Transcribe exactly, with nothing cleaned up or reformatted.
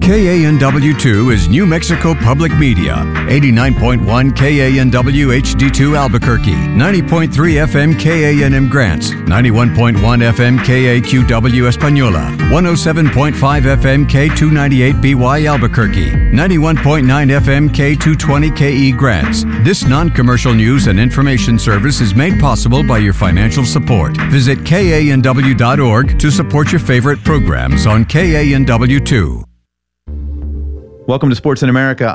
K A N W two is New Mexico Public Media. eighty-nine point one K A N W H D two Albuquerque. ninety point three F M K A N M Grants. ninety-one point one F M K A Q W Española. one oh seven point five F M K two ninety-eight B Y Albuquerque. ninety-one point nine F M K two twenty K E Grants. This non-commercial news and information service is made possible by your financial support. Visit K A N W dot org to support your favorite programs on K A N W two. Welcome to Sports in America.